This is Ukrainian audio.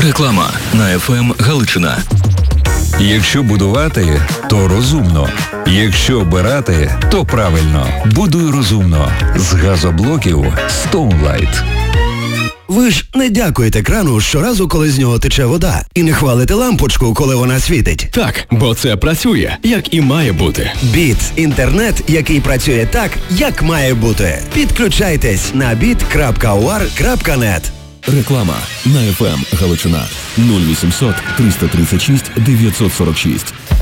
Реклама на ФМ Галичина. Якщо будувати, то розумно. Якщо обирати, то правильно. Будуй розумно. З газоблоків Stoneline. Ви ж не дякуєте крану щоразу, коли з нього тече вода. І не хвалите лампочку, коли вона світить. Так, бо це працює, як і має бути. Біт – інтернет, який працює так, як має бути. Підключайтесь на bit.ua.net. Реклама на ФМ Галичина. 0800 336 946.